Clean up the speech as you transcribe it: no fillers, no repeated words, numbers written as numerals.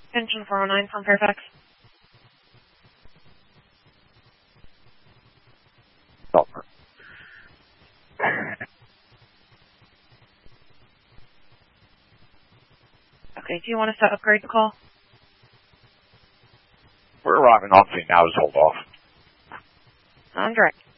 Extension 409 from Fairfax. Over. Okay, do you want us to upgrade the call? We're arriving on scene now. Just hold off. On direct.